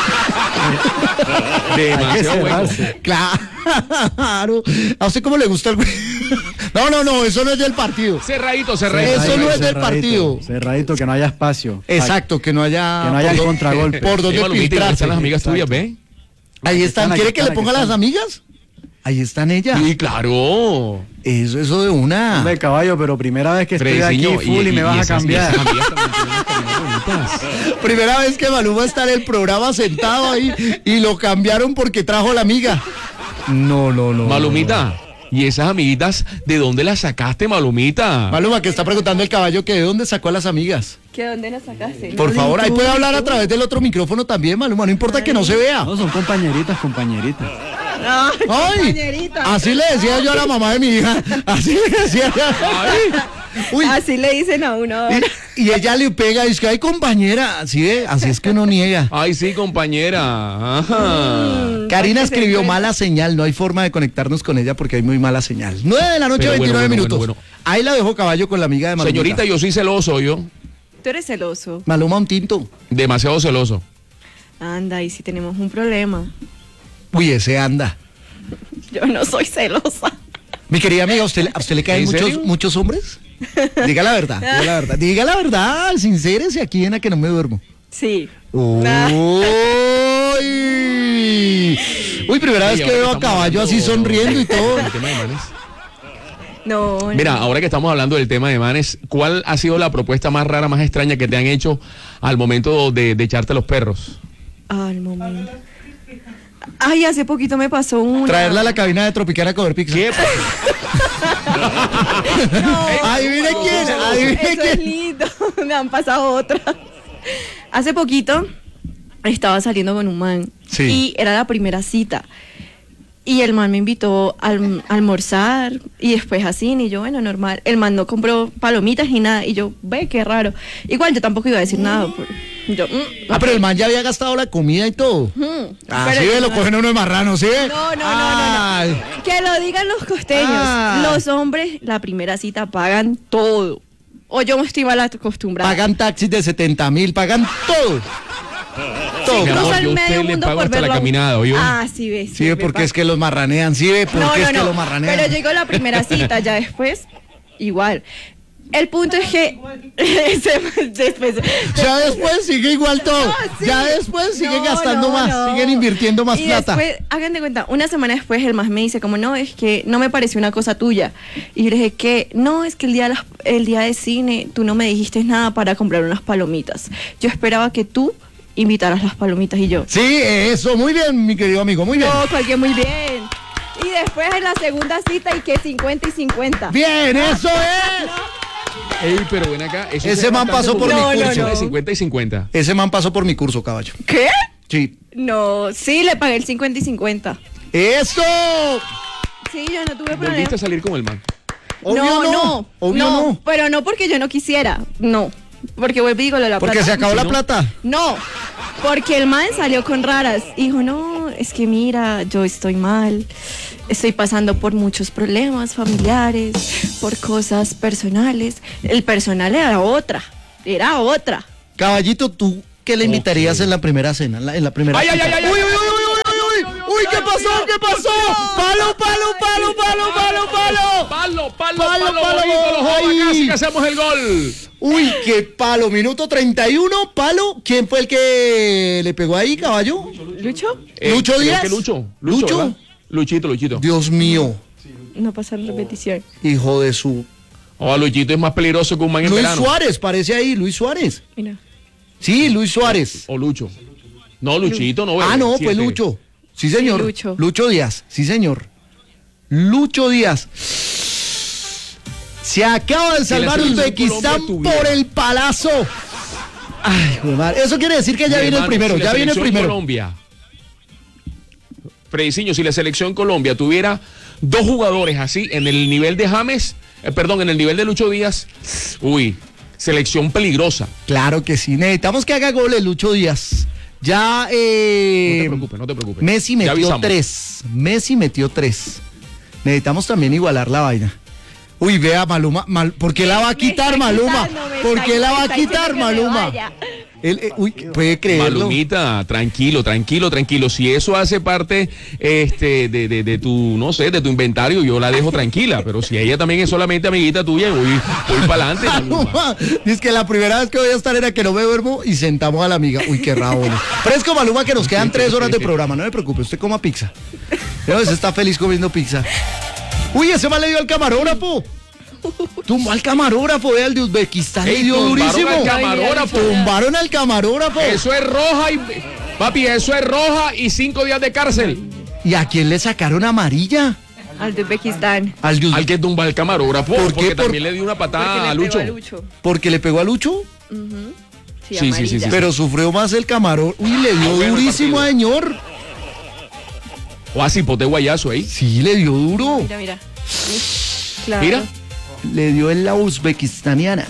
Demasiado hueco.
Claro. ¿A usted cómo le gusta el hueco? No, eso no es del partido.
Cerradito.
Eso no es del partido.
Cerradito, que no haya espacio.
Exacto, que no haya
contragolpe.
Por donde filtrar.
¿Están las amigas tuyas, ve?
Ahí están. ¿Quiere que le ponga las amigas? Ahí están ellas.
Sí, claro.
Eso de una.
Hombre, Caballo, pero primera vez que estoy aquí full y me vas a cambiar.
Primera vez que Maluma está en el programa sentado ahí y lo cambiaron porque trajo la amiga. No.
Malumita, ¿y esas amiguitas de dónde las sacaste, Malumita?
Maluma, que está preguntando el Caballo que de dónde sacó a las amigas.
¿Que dónde las sacaste?
Por favor, ahí puede hablar a través del otro micrófono también, Maluma, no importa que no se vea.
No, son compañeritas.
Ay, así le decía yo a la mamá de mi hija. Así le decía yo.
Uy. Así le dicen a uno.
Y ella le pega y dice que hay compañera. Así es que uno niega.
Ay, sí, compañera. Ajá.
Karina escribió mala señal. No hay forma de conectarnos con ella porque hay muy mala señal. 9 de la noche, 29 minutos. Bueno. Ahí la dejó Caballo con la amiga de Maluma.
Señorita, yo soy celoso, yo.
Tú eres celoso.
Maluma, un tinto.
Demasiado celoso.
Anda, y si tenemos un problema.
Uy, ese anda.
Yo no soy celosa.
Mi querida amiga, ¿a usted le caen muchos hombres? Diga la verdad, sincérese aquí en la que no me duermo.
Sí.
Uy, primera vez que veo a Caballo así sonriendo y todo.
No.
Mira, ahora que estamos hablando del tema de manes, ¿cuál ha sido la propuesta más rara, más extraña que te han hecho al momento de echarte los perros?
Al momento. Ay, hace poquito me pasó una.
Traerla a la cabina de Tropicana a comer pizza. ¿Qué? Adivine quién.
Es lindo. Me han pasado otra. Hace poquito estaba saliendo con un man.
Sí.
Y era la primera cita. Y el man me invitó a almorzar y después a cine. Y yo, bueno, normal. El man no compró palomitas ni nada. Y yo, ve, qué raro. Igual yo tampoco iba a decir nada. Yo,
pero el man ya había gastado la comida y todo. Sí, lo cogen uno de marrano, ¿sí?
No. Que lo digan los costeños. Los hombres, la primera cita, pagan todo. O yo me estoy mal acostumbrada.
Pagan taxis de 70,000, pagan todo.
Sí, yo usted le pago hasta la caminada, ¿oyó?
Sí ve.
Sí ve, porque es que los marranean, sí ve, porque es que los marranean.
Pero llegó la primera cita, ya después, igual. El punto es que
ya después sigue igual todo. Ya después siguen gastando más, siguen invirtiendo más plata.
Después, hagan de cuenta, una semana después el más me dice como, no, es que no me pareció una cosa tuya. Y yo le dije que, no, es que el día de cine tú no me dijiste nada para comprar unas palomitas. Yo esperaba que tú invitaras las palomitas y yo.
Sí, eso, muy bien, mi querido amigo, muy bien.
No, cualquier muy bien. Y después en la segunda cita y que 50 y 50.
Bien, eso es.
Ey, pero ven acá.
Ese man pasó por mi curso.
De 50 y 50.
Ese man pasó por mi curso, Caballo.
¿Qué?
Sí.
No, sí, le pagué el 50 y 50.
¡Eso!
Sí, yo no tuve problema.
¿Volviste a salir con el man?
Obvio no. Pero no porque yo no quisiera, no. Porque vuelvo y digo lo de la plata.
¿Porque se acabó la plata?
No, porque el man salió con raras. Dijo, no, es que mira, yo estoy mal, estoy pasando por muchos problemas familiares, por cosas personales. El personal era otra.
Caballito, ¿tú qué le invitarías en la primera cena? En la primera
¡Ay, ay,
cita?
ay, ay!
¡Uy! ¡Uy, qué pasó! ¡Palo!
Casi que hacemos el gol.
¡Uy, qué palo! Minuto 31, palo. ¿Quién fue el que le pegó ahí, caballo?
¿Lucho?
¿Lucho Díaz?
Creo que Lucho. ¿Verdad? Luchito.
Dios mío.
No pasaron repetición.
Hijo de su...
Luchito es más peligroso que un man en
Luis
verano.
Suárez, parece ahí, Luis Suárez.
Mira.
Sí, Luis Suárez.
O Lucho. No, Luchito, no.
No,
sí,
pues Lucho. Sí, señor.
Sí,
Lucho Díaz, sí, señor. Lucho Díaz. Se acaba de salvar Uzbekistán por el palazo. Ay, joder, madre. Eso quiere decir que ya viene el primero. Ya viene el primero.
Colombia. Frediciño, si la selección Colombia tuviera dos jugadores así en el nivel de James, en el nivel de Lucho Díaz, selección peligrosa.
Claro que sí. Necesitamos que haga goles Lucho Díaz. Ya,
no te preocupes.
Messi metió 3. Necesitamos también igualar la vaina. Uy, vea, Maluma. ¿Por qué la va a quitar, Maluma? ¿Por qué la va a quitar, Maluma? Puede creerlo.
Malumita, tranquilo. Si eso hace parte de tu, no sé, de tu inventario, yo la dejo tranquila. Pero si ella también es solamente amiguita tuya, voy para adelante.
Maluma. Dice que la primera vez que voy a estar era que no me duermo y sentamos a la amiga. Uy, qué rabo. Fresco, Maluma, que nos quedan 3 horas de programa. No me preocupe, usted coma pizza. Usted está feliz comiendo pizza. Uy, ese mal le dio al camarógrafo. Tumbó al camarógrafo, vea, el de Uzbekistán le dio durísimo. Tumbaron al camarógrafo.
Eso es roja papi, eso es roja y 5 días de cárcel.
¿Y a quién le sacaron amarilla?
Al de Uzbekistán.
Al que tumba el camarógrafo. Porque también le dio una patada a Lucho.
¿Porque le pegó a Lucho?
Sí.
Pero sufrió más el camarón. Uy, le dio durísimo, señor.
O así, pote guayazo ahí.
Sí, le dio duro.
Mira. Claro.
Mira.
Le dio en la uzbekistaniana.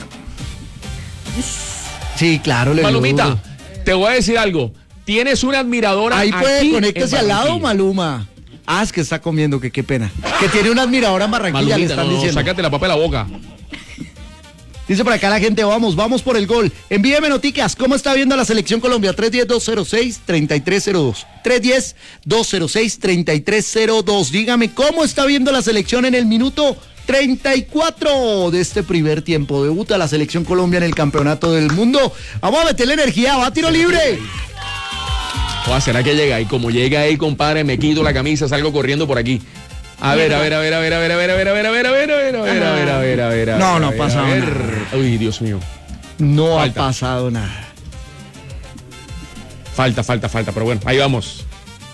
Sí, claro, le dio
Malumita, te voy a decir algo. Tienes una admiradora.
Ahí puede, conéctese al lado, Maluma. Es que está comiendo, que qué pena. Que tiene una admiradora en Barranquilla,
Malumita,
le están diciendo.
Sácate la papa de la boca.
Dice por acá la gente, vamos por el gol. Envíeme noticas, ¿cómo está viendo la selección Colombia? 310-206-3302. 310-206-3302. Dígame, ¿cómo está viendo la selección en el minuto 34 de este primer tiempo? Debuta la selección Colombia en el campeonato del mundo. Vamos a meterle energía, va a tiro libre.
¿Será que llega? Y como llega ahí, compadre, me quito la camisa, salgo corriendo por aquí. A ver. No
ha pasado nada.
Uy, Dios mío.
No ha pasado nada.
Falta, pero bueno, ahí vamos.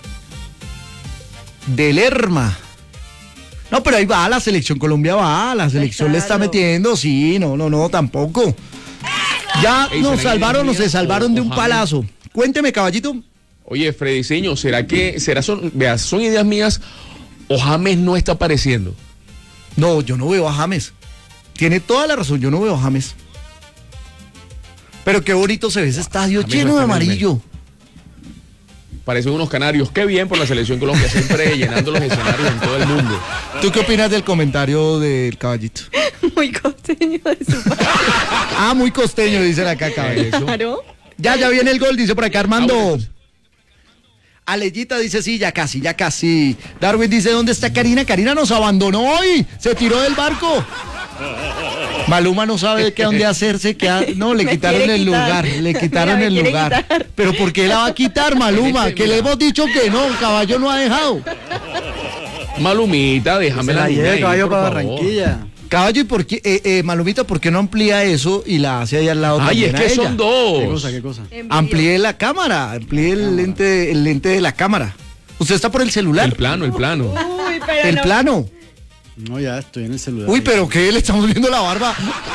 Del Lerma. No, pero ahí va, la selección Colombia va, la selección le está metiendo, sí, no, tampoco. Ya nos salvaron o se salvaron de un palazo. Cuénteme, caballito.
Oye, Frediciño, son ideas mías o James no está apareciendo?
No, yo no veo a James. Tiene toda la razón, yo no veo a James. Pero qué bonito se ve ese estadio lleno de amarillo.
Parecen unos canarios. Qué bien por la selección Colombia, siempre llenando los escenarios en todo el mundo.
¿Tú qué opinas del comentario del caballito?
Muy costeño de su parte.
Muy costeño, dicen acá, caballito.
Claro.
Ya viene el gol, dice por acá Armando. Aleyita dice, sí, ya casi. Darwin dice, ¿dónde está Karina? Karina nos abandonó hoy, se tiró del barco. Maluma no sabe qué dónde hacerse, no, le quitaron el lugar, Pero ¿por qué la va a quitar, Maluma? Que le hemos dicho que no, caballo no ha dejado.
Malumita, déjame la niña ahí,
caballo para Barranquilla.
Caballo, ¿y por qué, Malumita, por qué no amplía eso y la hace ahí al lado?
Ay, es que son dos.
¿Qué cosa?
Amplíe la cámara, amplíe el lente de la cámara. ¿Usted está por el celular?
El plano.
Uy, pero
el plano.
No, ya estoy en el celular.
Uy, pero ¿qué? Le estamos viendo la barba.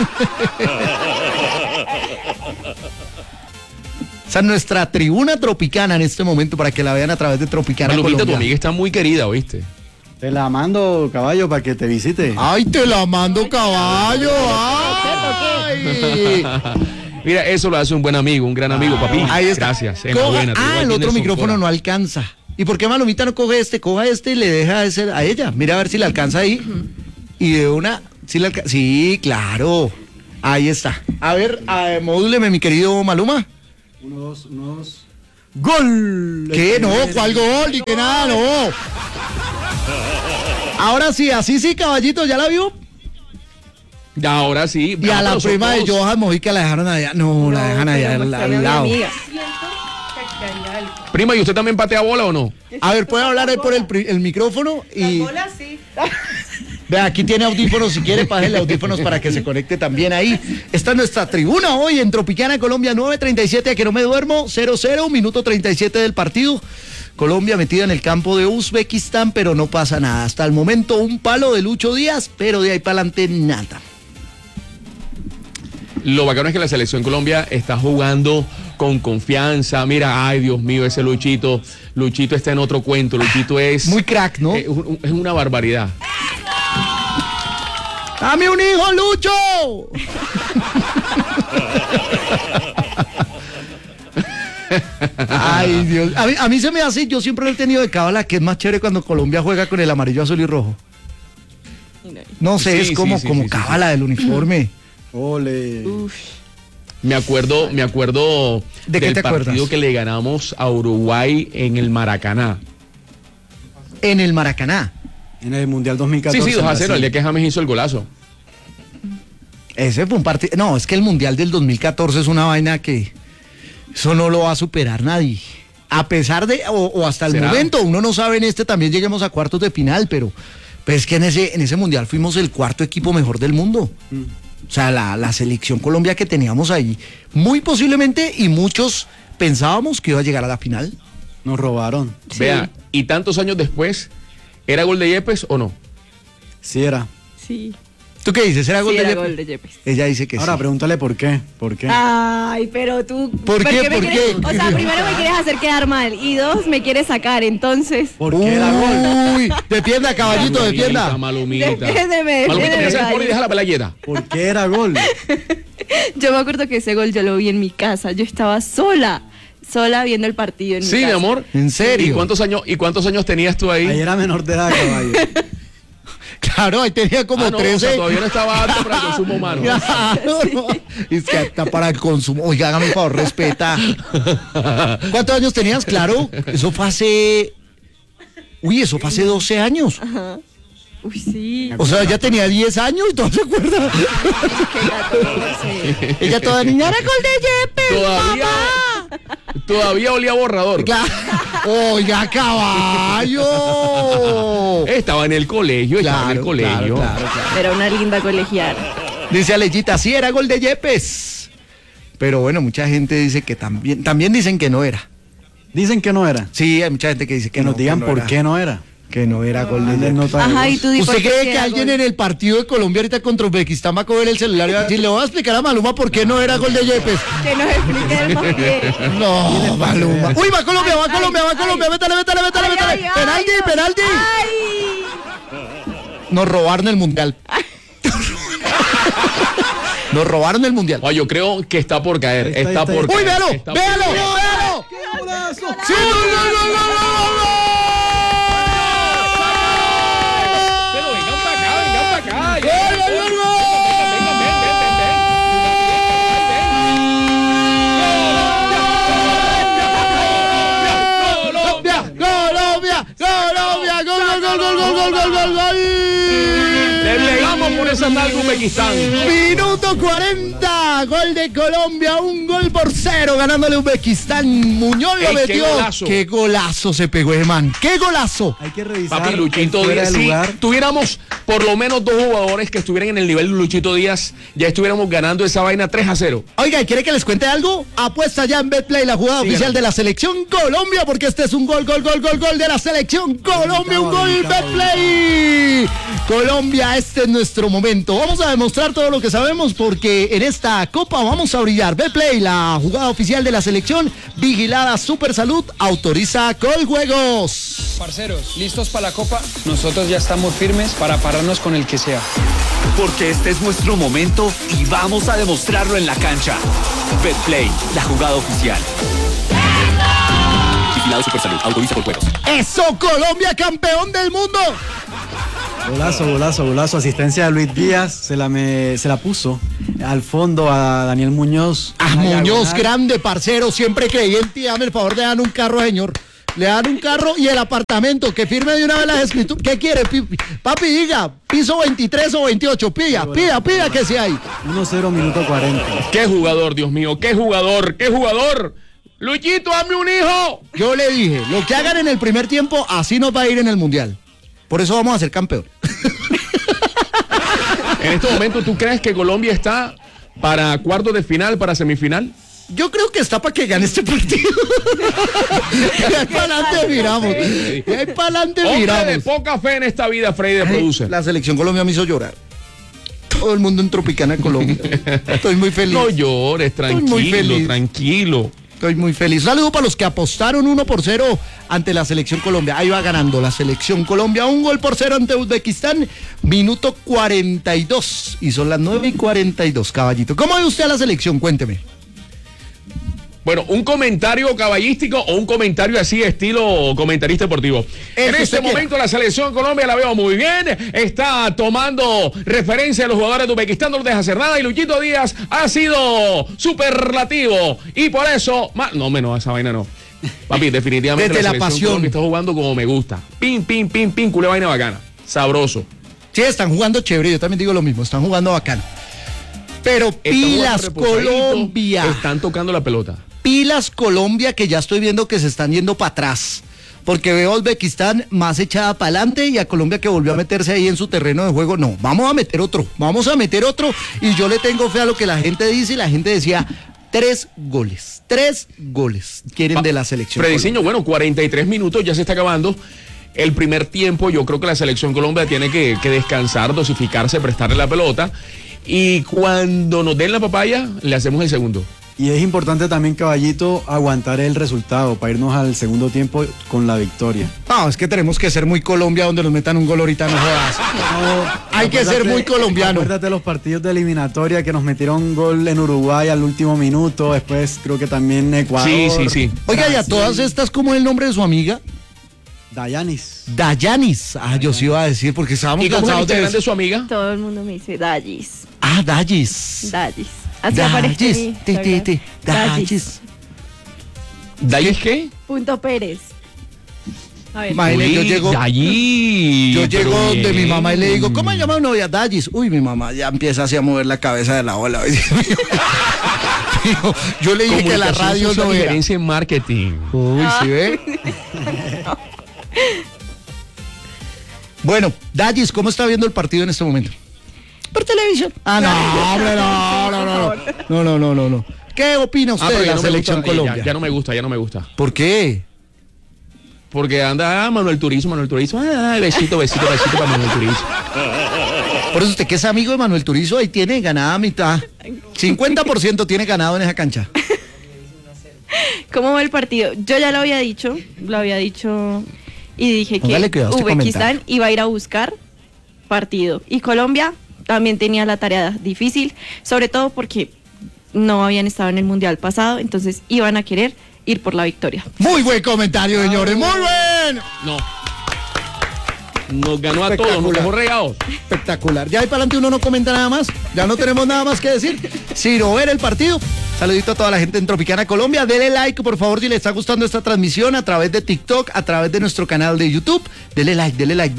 O sea, nuestra tribuna tropicana en este momento, para que la vean a través de Tropicana
Malumita,
Colombia.
tu amiga está muy querida, ¿oíste?
Te la mando, caballo, para que te visite.
¡Ay, te la mando, caballo! ¡Ay!
Mira, eso lo hace un buen amigo, un gran amigo, papi.
Ahí está.
Gracias. Enhorabuena.
El otro micrófono no alcanza. ¿Y por qué Malumita no coge este? Coja este y le deja ese a ella. Mira a ver si le alcanza ahí. Y de una, sí, claro. Ahí está. A ver, modúleme, mi querido Maluma.
Unos. ¡Gol!
¿Qué? No, ¿cuál gol? Ni que nada, no. Ahora sí, así sí, caballito, ¿ya la vio?
Ahora sí.
Y a la prima de Johan Mojica la dejaron allá. No, la dejan allá al lado.
Prima, ¿y usted también patea bola o no?
A ver, ¿puede hablar ahí por el micrófono? Y...
La bola sí.
Vea, aquí tiene audífonos, si quiere, pásenle audífonos para que se conecte también ahí. Esta es nuestra tribuna hoy en Tropicana, Colombia, 9:37, a que no me duermo, 0-0, minuto 37 del partido. Colombia metida en el campo de Uzbekistán, pero no pasa nada. Hasta el momento un palo de Lucho Díaz, pero de ahí para adelante nada.
Lo bacano es que la selección Colombia está jugando con confianza. Mira, ay, Dios mío, ese Luchito está en otro cuento. Luchito es...
muy crack, ¿no?
Es una barbaridad.
¡Dame un hijo, Lucho! Ay, Dios. A mí se me hace, yo siempre lo he tenido de cábala, que es más chévere cuando Colombia juega con el amarillo, azul y rojo. No sé,
Sí,
es como cábala del uniforme.
Ole.
Me acuerdo
¿De qué
del
te acuerdas?
partido que le ganamos a Uruguay en el Maracaná.
En el Maracaná.
En el Mundial 2014.
Sí, 2-0, el día que James hizo el golazo.
Ese fue un partido. No, es que el Mundial del 2014 es una vaina que eso no lo va a superar nadie. A pesar de, o hasta el
¿Será?
momento, uno no sabe en este también lleguemos a cuartos de final, pero es que en ese Mundial fuimos el cuarto equipo mejor del mundo. O sea, la selección Colombia que teníamos ahí, muy posiblemente, y muchos pensábamos que iba a llegar a la final.
Nos robaron.
Sí.
Vea, y tantos años después, ¿era gol de Yepes o no?
Sí era.
Sí.
¿Tú qué dices? ¿Era gol
Sí,
de
era
Yepes?
gol de Yepes.
Ella dice que
Ahora
sí.
pregúntale por qué. ¿Por qué?
Ay, pero tú...
¿Por qué?
me
¿Por
quieres-
qué?
O sea, primero me quieres hacer quedar mal y dos, me quieres sacar, entonces...
¿Por qué era gol?
Uy, defienda, caballito, defienda.
Malumita.
Defiéndeme,
Malumita, me hace el
defiéndeme.
favor y deja la pelea quieta.
¿Por qué era gol?
Yo me acuerdo que ese gol yo lo vi en mi casa. Yo estaba sola viendo el partido en mi
Sí,
casa.
mi amor.
¿En serio?
¿Y cuántos años tenías tú ahí?
Ahí era menor de edad, caballo.
Claro, ahí tenía como
no,
13.
o sea, todavía no estaba apto para el consumo humano.
Claro, no. Es que está para el consumo. Oiga, hágame un favor, respeta. ¿Cuántos años tenías? Claro, eso fue hace... Uy, eso fue hace 12 años.
Ajá. Uy, sí.
O sea, ella tenía 10 años y todo se acuerda. Ella toda niña era gol de Yepes.
Todavía olía a borrador.
Claro. Oiga, caballo.
Estaba en el colegio, estaba en el colegio.
Claro.
Era una linda colegial.
Dice Alejita, sí, era gol de Yepes. Pero bueno, mucha gente dice que también dicen que no era.
Dicen que no era.
Sí, hay mucha gente que dice que,
Que nos
no,
digan
no
por
era.
qué no era.
Que no era gol de
Manden
Yepes.
nota de
Ajá,
voz.
y tú di por
¿Usted
qué
cree
sí
que
era
alguien
gol.
en el partido de Colombia ahorita contra Uzbekistán va a coger el celular y va a decir, le voy a explicar a Maluma por qué no era gol de Yepes?
Que nos explique más bien.
No, Maluma. Uy, va Colombia, va Colombia, va Colombia. Métale.
Ay,
Penalti.
Ay.
Nos robaron el mundial. Nos robaron el mundial.
Oye, yo creo que está por caer.
Ahí está,
Está
ahí
por
está.
Uy,
caer.
véalo.
Está por caer.
¡Sí, gol!
Pero vengan para acá, vengan para acá.
¡Gol, gol, gol, gol!
Vengan, ven.
¡Gol!
Le pegamos por esa nalga Uzbekistán.
Minuto 40, gol de Colombia, 1-0 ganándole a Uzbekistán. Muñoz lo
Ey, qué
metió.
golazo.
Qué golazo se pegó ese man. ¡Qué golazo!
Hay que revisar
Papi, Luchito
el fuera
Díaz,
de
si
lugar.
tuviéramos por lo menos dos jugadores que estuvieran en el nivel de Luchito Díaz, ya estuviéramos ganando esa vaina 3-0.
Oiga, ¿y quiere que les cuente algo? Apuesta ya en Betplay, la jugada oficial de la selección Colombia, porque este es un gol de la selección Colombia, un gol Betplay. Colombia, este es nuestro momento. Vamos a demostrar todo lo que sabemos porque en esta copa vamos a brillar. Betplay, la jugada oficial de la selección, vigilada Super Salud, autoriza Coljuegos.
Parceros, ¿listos para la copa? Nosotros ya estamos firmes para pararnos con el que sea.
Porque este es nuestro momento y vamos a demostrarlo en la cancha. Betplay, la jugada oficial. Vigilado Supersalud. Autoriza por juegos.
¡Eso, Colombia, campeón del mundo!
Golazo. Asistencia de Luis Díaz. Se la puso al fondo a Daniel Muñoz.
Muñoz, grande, parcero. Siempre creí en ti. Dame el favor de dar un carro, señor. Le dan un carro y el apartamento, que firme de una vez las escrituras. ¿Qué quiere, papi? Diga, piso 23 o 28. Pida que sea ahí.
1-0, minuto 40.
¡Qué jugador, Dios mío! ¡Qué jugador! ¡Luchito, hazme un hijo!
Yo le dije, lo que hagan en el primer tiempo, así nos va a ir en el Mundial. Por eso vamos a ser campeón.
En este momento, ¿tú crees que Colombia está para cuartos de final, para semifinal?
Yo creo que está para que gane este partido. Y ahí para adelante miramos.
Hombre de poca fe en esta vida, Freddy de Producer.
La selección Colombia me hizo llorar. Todo el mundo en Tropicana, Colombia. Estoy muy feliz.
No llores, tranquilo.
Estoy muy feliz. Saludo para los que apostaron 1-0 ante la selección Colombia. Ahí va ganando la selección Colombia 1-0 ante Uzbekistán. Minuto 42. Y son las 9:42, caballito. ¿Cómo ve usted a la selección? Cuénteme.
Bueno, un comentario caballístico o un comentario así estilo comentarista deportivo. En este momento la selección Colombia la veo muy bien, está tomando referencia a los jugadores de Uzbekistán, no los deja hacer nada y Luchito Díaz ha sido superlativo y por eso, no, esa vaina no. Papi, definitivamente
desde
la
pasión
Colombia está jugando como me gusta. Pin, culé vaina bacana, sabroso.
Sí, están jugando chévere, yo también digo lo mismo, están jugando bacano. Pero pilas Colombia.
Están tocando la pelota.
Pilas Colombia, que ya estoy viendo que se están yendo para atrás. Porque veo a Uzbekistán más echada para adelante y a Colombia que volvió a meterse ahí en su terreno de juego. No, vamos a meter otro. Y yo le tengo fe a lo que la gente dice y la gente decía 3 goles quieren de la selección.
Frediseño, bueno, 43 minutos, ya se está acabando. El primer tiempo, yo creo que la selección Colombia tiene que descansar, dosificarse, prestarle la pelota. Y cuando nos den la papaya, le hacemos el segundo.
Y es importante también, caballito, aguantar el resultado para irnos al segundo tiempo con la victoria.
No, es que tenemos que ser muy Colombia donde nos metan un gol ahorita, no jodas. Hay que ser muy colombiano.
Acuérdate los partidos de eliminatoria que nos metieron un gol en Uruguay al último minuto, después creo que también Ecuador.
Sí.
Oiga, y a todas estas, ¿cómo es el nombre de su amiga?
Dayanis.
Yo sí iba a decir porque estábamos
cansados de su amiga.
Todo el mundo me dice Dallis.
Dallis.
Así aparece en mi
Dallis.
¿Dallis qué?
Punto Pérez.
A ver. Imagínate, yo llego donde mi mamá y le digo, ¿cómo se llama una novia? Dallis. Uy, mi mamá ya empieza así a mover la cabeza de la ola. Yo le dije que la radio no era.
Diferencia en marketing.
Uy, ¿sí ve? Bueno, Dallis, ¿cómo está viendo el partido en este momento? Por televisión. No. ¿Qué opina usted de la selección Colombia?
Ya no me gusta.
¿Por qué?
Porque anda Manuel Turizo. Besito para Manuel Turizo.
Por eso usted que es amigo de Manuel Turizo, ahí tiene ganada mitad. 50% tiene ganado en esa cancha.
¿Cómo va el partido? Yo ya lo había dicho y dije que Uzbekistán iba a ir a buscar partido. Y Colombia también tenía la tarea difícil, sobre todo porque no habían estado en el Mundial pasado, entonces iban a querer ir por la victoria.
Muy buen comentario, señores, muy buen.
No. Nos ganó a todos, nos dejó regados.
Espectacular. Ya ahí para adelante uno no comenta nada más, ya no tenemos nada más que decir, sino ver el partido. Saludito a toda la gente en Tropicana Colombia. Dele like, por favor, si le está gustando esta transmisión a través de TikTok, a través de nuestro canal de YouTube. Dele like.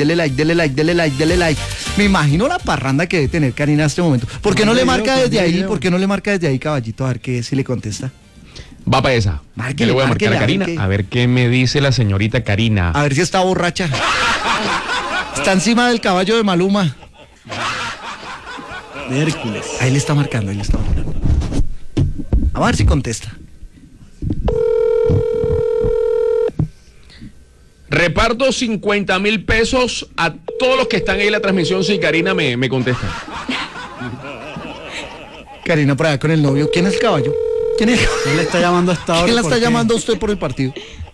Me imagino la parranda que debe tener Karina en este momento. ¿Por qué no le marca desde ahí, caballito? A ver qué si le contesta.
Va para esa. Le voy a marcar a Karina. A ver qué me dice la señorita Karina.
A ver si está borracha. Está encima del caballo de Maluma.
De Hércules.
Ahí le está marcando. A ver si contesta.
Reparto 50,000 pesos a todos los que están ahí en la transmisión si Karina me contesta.
Karina por allá con el novio. ¿Quién es el caballo? ¿Quién
le está llamando a esta hora?
¿Quién la está llamando a usted por el partido?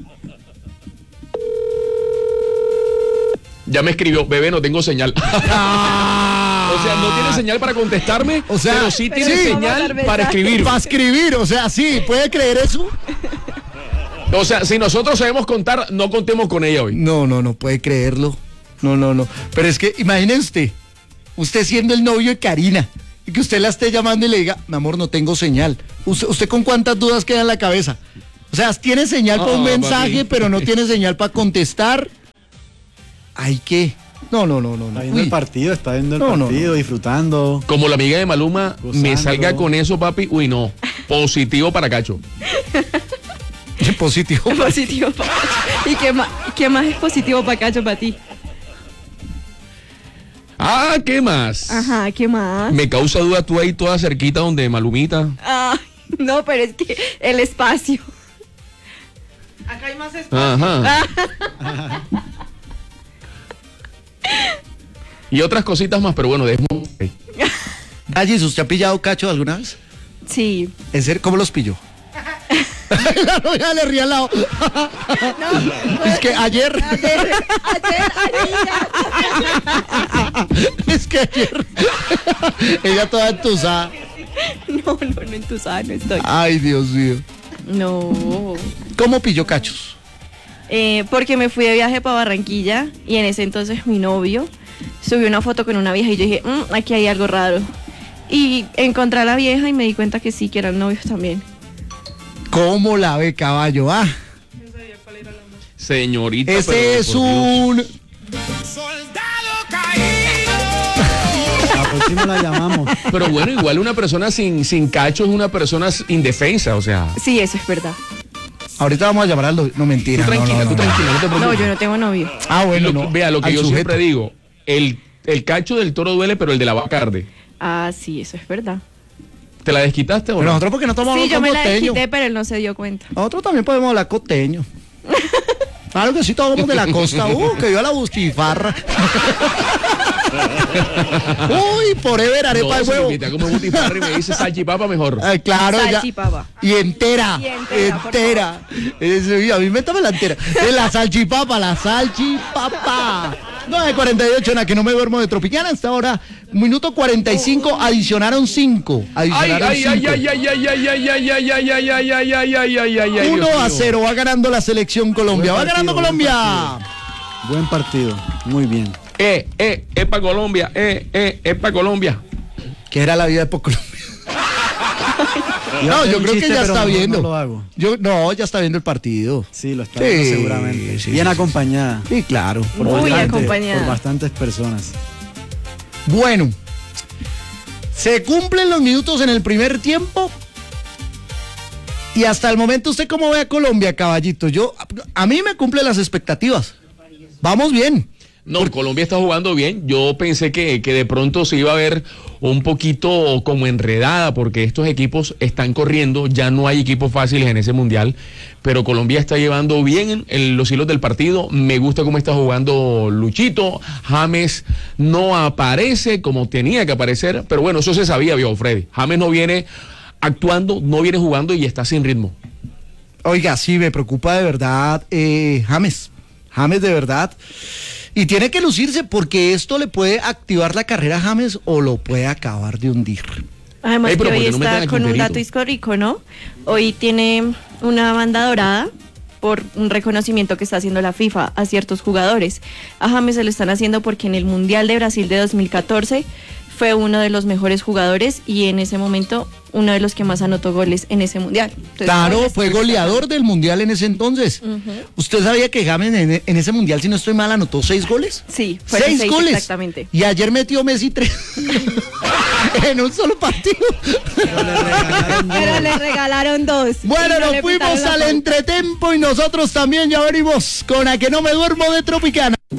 Ya me escribió, bebé, no tengo señal. O sea, no tiene señal para contestarme, pero sí tiene señal para escribir.
Para escribir, o sea, sí, ¿puede creer eso?
O sea, si nosotros sabemos contar, no contemos con ella hoy.
No puede creerlo. No. Pero es que, imagínese usted siendo el novio de Karina, y que usted la esté llamando y le diga, mi amor, no tengo señal. ¿Usted con cuántas dudas queda en la cabeza? O sea, tiene señal para un mensaje, papi, pero no tiene señal para contestar. Ay, ¿qué? No.
Está viendo el partido, disfrutando.
Como la amiga de Maluma, gozando. Me salga con eso, papi. Uy, no. Positivo para Cacho.
Positivo.
Positivo para Cacho. ¿Y qué más es positivo para Cacho para ti?
Ah, ¿qué más?
Ajá, ¿qué más?
Me causa duda tú ahí toda cerquita donde Malumita.
Ah, no, pero es que el espacio.
Acá hay más espacio.
Ajá. Y otras cositas más, pero bueno,
Ayis, ¿usted ha pillado Cacho alguna vez?
Sí.
¿En serio? ¿Cómo los pilló? La novia le ría al lado. No, es que ayer. Es que ayer. Ella toda entusada.
No, entusada no estoy.
Ay, Dios mío.
No.
¿Cómo pilló Cachos?
Porque me fui de viaje para Barranquilla y en ese entonces mi novio subió una foto con una vieja y yo dije, aquí hay algo raro. Y encontré a la vieja y me di cuenta que sí, que eran novios también.
¿Cómo la ve, caballo?
Señorita.
Ese es un
soldado caído.
La próxima la llamamos.
Pero bueno, igual una persona sin Cacho es una persona indefensa, o sea.
Sí, eso es verdad.
Ahorita vamos a llamar al novio. No, mentira.
Tú tranquila, no te preocupes.
No, yo no tengo novio.
Ah, bueno,
Vea, lo que yo siempre digo, el Cacho del toro duele, pero el de la vaca arde.
Ah, sí, eso es verdad.
¿Te la desquitaste o no?
Pero nosotros porque no tomamos
Sí, yo me
costeño.
la desquité, pero él no se dio cuenta.
Nosotros también podemos hablar costeño. Claro que sí, todos somos de la costa. Que yo a la bustifarra. Uy, forever arepa de huevo.
Si me como butifarra y me dice salchipapa mejor.
Claro,
salchipapa.
Y entera. A mí métame la entera. La salchipapa. 9:48 en la que no me duermo de Tropicana. Hasta ahora, minuto 45, adicionaron 5. 1-0, va ganando la selección Colombia. Va ganando Colombia.
Buen partido, muy bien.
Es para Colombia, es para Colombia.
¿Qué era la vida de Colombia? No, yo creo que ya está viendo.
No lo hago.
Ya está viendo el partido.
Sí, lo está viendo seguramente.
Sí,
bien acompañada.
Sí, claro.
Muy acompañada.
Por bastantes personas.
Bueno, se cumplen los minutos en el primer tiempo. Y hasta el momento, ¿usted cómo ve a Colombia, caballito? A mí me cumplen las expectativas. Vamos bien.
No, Colombia está jugando bien. Yo pensé que de pronto se iba a ver un poquito como enredada porque estos equipos están corriendo, ya no hay equipos fáciles en ese mundial, pero Colombia está llevando bien los hilos del partido. Me gusta cómo está jugando Luchito. James no aparece como tenía que aparecer, pero bueno, eso se sabía, viejo Freddy. James no viene actuando, no viene jugando y está sin ritmo.
Oiga, sí, me preocupa de verdad James de verdad. Y tiene que lucirse porque esto le puede activar la carrera a James o lo puede acabar de hundir.
Además que hoy está con un dato histórico, ¿no? Hoy tiene una banda dorada por un reconocimiento que está haciendo la FIFA a ciertos jugadores. A James se lo están haciendo porque en el Mundial de Brasil de 2014 fue uno de los mejores jugadores y en ese momento uno de los que más anotó goles en ese mundial. Entonces,
claro, fue goleador del mundial en ese entonces. ¿Usted sabía que James en ese mundial, si no estoy mal, anotó 6 goles?
Sí,
fueron 6 goles.
Exactamente.
Y ayer metió Messi 3 en un solo partido.
Pero le regalaron 2.
Bueno, nos fuimos al entretempo y nosotros también ya venimos con A que no me duermo de Tropicana.